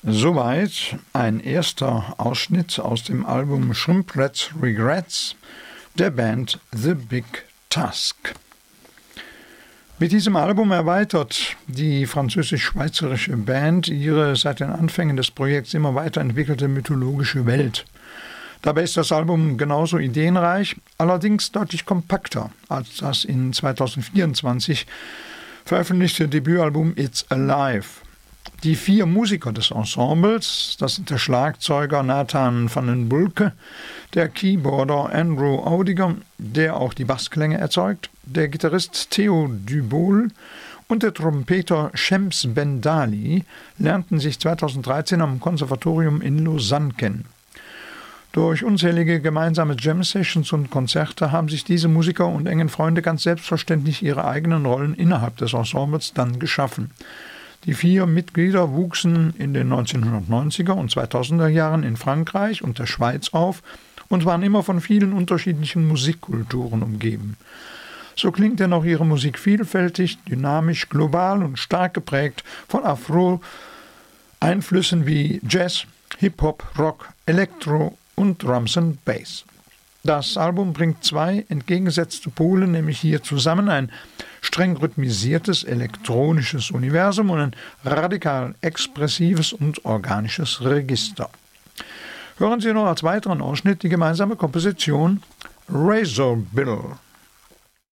Soweit ein erster Ausschnitt aus dem Album Shrimplets Regrets der Band The Big Tusk. Mit diesem Album erweitert die französisch-schweizerische Band ihre seit den Anfängen des Projekts immer weiterentwickelte mythologische Welt. Dabei ist das Album genauso ideenreich, allerdings deutlich kompakter als das in 2024 veröffentlichte Debütalbum It's Alive. Die 4 Musiker des Ensembles, das sind der Schlagzeuger Nathan van den Bulke, der Keyboarder Andrew Audiger, der auch die Bassklänge erzeugt, der Gitarrist Theo Dubol und der Trompeter Shems Bendali, lernten sich 2013 am Konservatorium in Lausanne kennen. Durch unzählige gemeinsame Jam-Sessions und Konzerte haben sich diese Musiker und engen Freunde ganz selbstverständlich ihre eigenen Rollen innerhalb des Ensembles dann geschaffen. Die 4 Mitglieder wuchsen in den 1990er und 2000er Jahren in Frankreich und der Schweiz auf und waren immer von vielen unterschiedlichen Musikkulturen umgeben. So klingt denn auch ihre Musik vielfältig, dynamisch, global und stark geprägt von Afro-Einflüssen wie Jazz, Hip-Hop, Rock, Elektro und Drums and Bass. Das Album bringt 2 entgegengesetzte Pole, nämlich hier zusammen ein streng rhythmisiertes elektronisches Universum und ein radikal expressives und organisches Register. Hören Sie noch als weiteren Ausschnitt die gemeinsame Komposition Razor Bill.